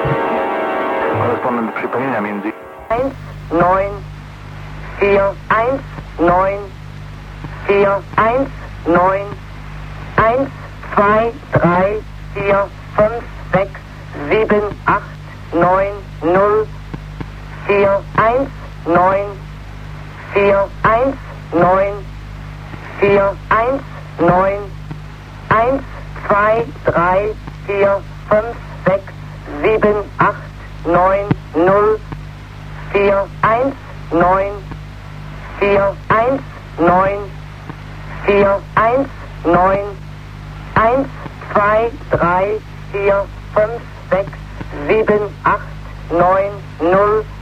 Correspondent Przypomina między 1, 9, 4, 1, 9, 4, 1, 9, 1, 2, 3, 4, 5, 6, 7, 8, 9, 0, 4, 1, 9, 4, 1, 9, 4, 1, 9, 1, 2, 3, 4, 5, 6, 7, 8, 9, 0, 4, 1, 9, 4, 1, 9, 4, 1, 9, 1, 2, 3, 4, 5, 6, 7, 8, 9, 0,